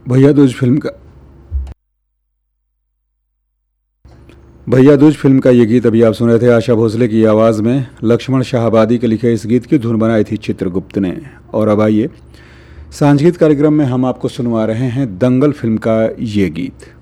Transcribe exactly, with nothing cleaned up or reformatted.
भैया दूज फिल्म का भैया दूज फिल्म का ये गीत अभी आप सुन रहे थे आशा भोसले की आवाज़ में। लक्ष्मण शाहबादी के लिखे इस गीत की धुन बनाई थी चित्रगुप्त ने। और अब आइए सांझ गीत कार्यक्रम में हम आपको सुनवा रहे हैं दंगल फिल्म का ये गीत।